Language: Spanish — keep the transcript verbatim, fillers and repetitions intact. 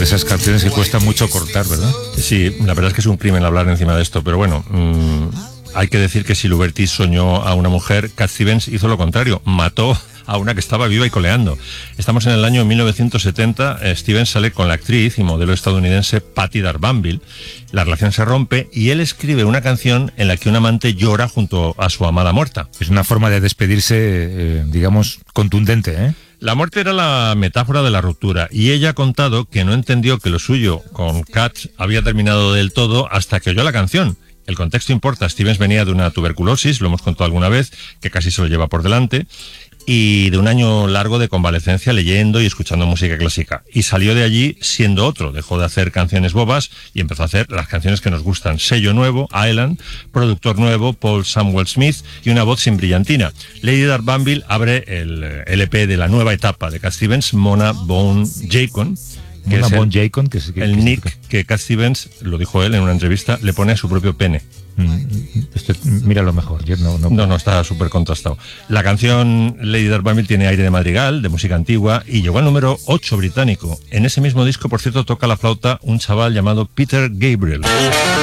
esas canciones que cuesta mucho cortar, ¿verdad? Sí, la verdad es que es un crimen hablar encima de esto, pero bueno, mmm, hay que decir que si Luberti soñó a una mujer, Cat Stevens hizo lo contrario, mató a una que estaba viva y coleando. Estamos en el año mil novecientos setenta, eh, Stevens sale con la actriz y modelo estadounidense Patti Darbanville, la relación se rompe y él escribe una canción en la que un amante llora junto a su amada muerta. Es una forma de despedirse, eh, digamos, contundente, ¿eh? La muerte era la metáfora de la ruptura y ella ha contado que no entendió que lo suyo con Cat había terminado del todo hasta que oyó la canción. El contexto importa, Stevens venía de una tuberculosis, lo hemos contado alguna vez, que casi se lo lleva por delante, y de un año largo de convalecencia leyendo y escuchando música clásica. Y salió de allí siendo otro, dejó de hacer canciones bobas y empezó a hacer las canciones que nos gustan. Sello nuevo, Island, productor nuevo, Paul Samuel Smith y una voz sin brillantina. Lady Darbanville abre el L P de la nueva etapa de Cat Stevens, Mona Bone Jacob, que Mona es Bone el, Jacob, que es que, el que nick significa. que Cat Stevens, lo dijo él en una entrevista, le pone a su propio pene. Esto, míralo mejor. Yo no, no, No, no, está súper contrastado. La canción Lady Darbanville tiene aire de madrigal, de música antigua, y llegó al número ocho británico. En ese mismo disco, por cierto, toca la flauta un chaval llamado Peter Gabriel.